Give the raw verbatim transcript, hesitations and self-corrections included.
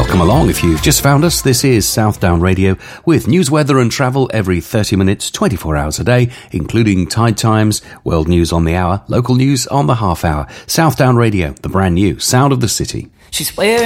Welcome along if you've just found us. This is Southdown Radio with news, weather and travel every thirty minutes, twenty-four hours a day, including tide times, world news on the hour, local news on the half hour. Southdown Radio, the brand new sound of the city. She's wearing